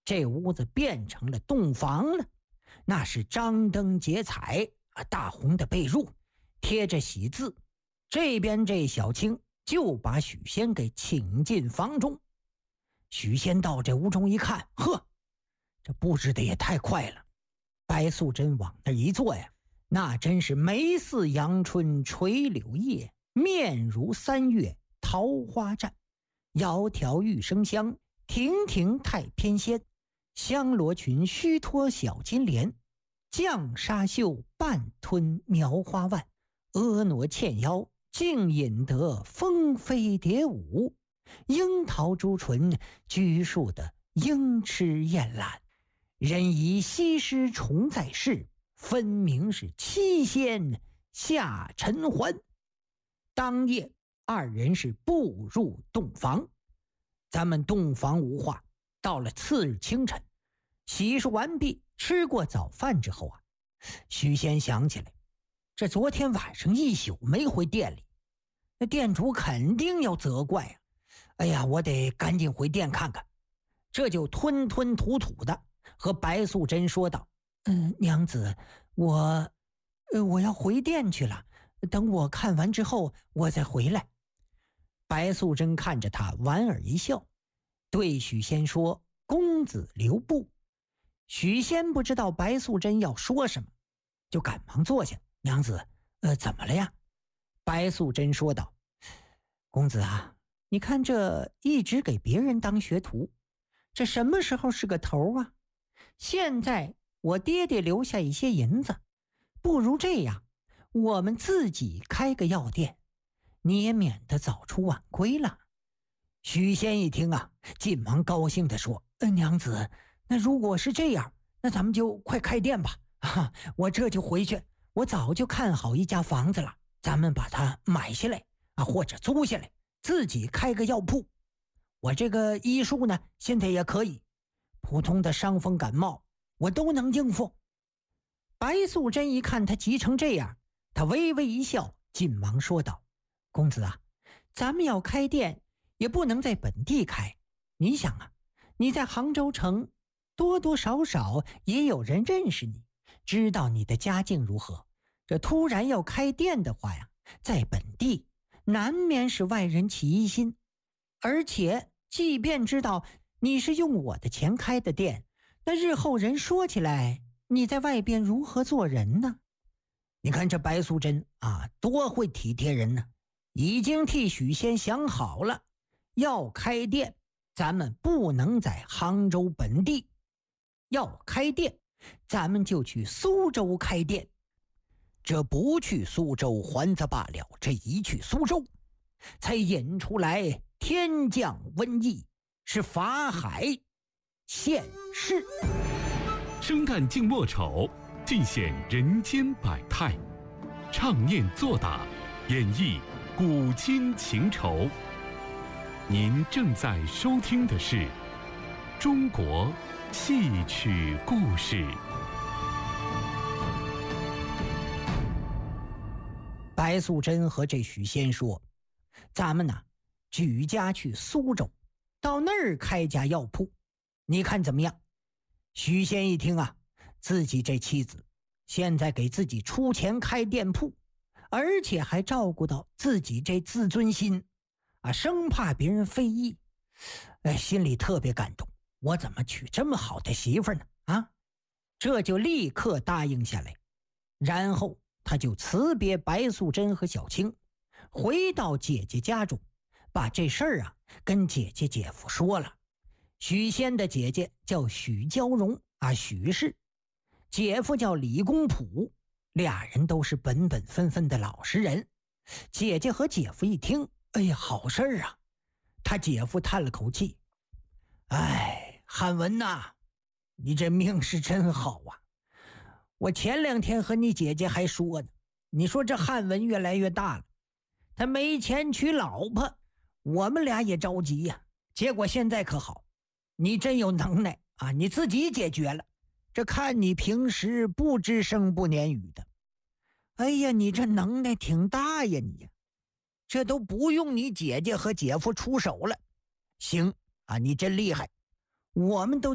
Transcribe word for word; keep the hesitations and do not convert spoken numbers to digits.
这屋子变成了洞房了，那是张灯结彩啊，大红的被褥，贴着喜字。这边这小青就把许仙给请进房中。许仙到这屋中一看，呵，这布置的也太快了。白素贞往那一坐呀，那真是眉似阳春垂柳叶，面如三月桃花绽，窈窕玉生香，亭亭太翩跹，香罗裙须托小金莲，绛纱袖半吞描花瓣，婀娜纤腰竟引得风飞蝶舞，樱桃朱唇拘束的莺痴燕懒，人疑西施重在世，分明是七仙下尘寰。当夜二人是步入洞房。咱们洞房无话，到了次日清晨，洗漱完毕，吃过早饭之后啊，许仙想起来，这昨天晚上一宿没回店里，那店主肯定要责怪啊！哎呀，我得赶紧回店看看。这就吞吞吐吐的和白素贞说道：“嗯，娘子，我，呃，我要回店去了，等我看完之后，我再回来。”白素贞看着他，莞尔一笑，对许仙说：“公子留步。”许仙不知道白素贞要说什么，就赶忙坐下。娘子，呃，怎么了呀？白素贞说道：“公子啊，你看这一直给别人当学徒，这什么时候是个头啊？现在我爹爹留下一些银子，不如这样，我们自己开个药店，你也免得早出晚归了。”许仙一听啊，急忙高兴地说：“呃，娘子，那如果是这样，那咱们就快开店吧。啊，我这就回去，我早就看好一家房子了，咱们把它买下来啊，或者租下来，自己开个药铺。我这个医术呢，现在也可以，普通的伤风感冒我都能应付。”白素贞一看他急成这样，他微微一笑，紧忙说道：“公子啊，咱们要开店也不能在本地开，你想啊，你在杭州城多多少少也有人认识你，知道你的家境如何，这突然要开店的话呀，在本地难免使外人起疑心，而且即便知道你是用我的钱开的店，那日后人说起来，你在外边如何做人呢？”你看这白素贞啊，多会体贴人呢，已经替许仙想好了，要开店咱们不能在杭州本地，要开店咱们就去苏州开店。这不去苏州还则罢了，这一去苏州才引出来天降瘟疫，是法海现世。 生旦净末丑，尽显人间百态，唱念做打，演绎古今情仇。您正在收听的是中国戏曲故事。 白素贞和这许仙说：“咱们呢，举家去苏州，到那儿开家药铺，你看怎么样？”许仙一听啊，自己这妻子现在给自己出钱开店铺，而且还照顾到自己这自尊心啊，生怕别人非议，哎，心里特别感动。我怎么娶这么好的媳妇呢？啊，这就立刻答应下来。然后他就辞别白素贞和小青，回到姐姐家中，把这事儿啊跟姐姐姐夫说了。许仙的姐姐叫许娇蓉啊，许氏，姐夫叫李公朴，俩人都是本本分分的老实人。姐姐和姐夫一听，哎呀，好事儿啊！他姐夫叹了口气：“哎，汉文呐，你这命是真好啊！我前两天和你姐姐还说呢，你说这汉文越来越大了，他没钱娶老婆，我们俩也着急呀。结果现在可好，你真有能耐啊，你自己解决了。这看你平时不吱声不言语的，哎呀，你这能耐挺大呀你呀，这都不用你姐姐和姐夫出手了。行啊，你真厉害，我们都